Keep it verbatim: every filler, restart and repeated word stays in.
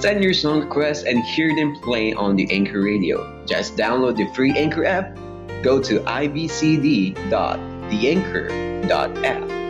Send your song requests and hear them play on the Anchor Radio. Just download the free Anchor app, go to i b c d dot the anchor dot app,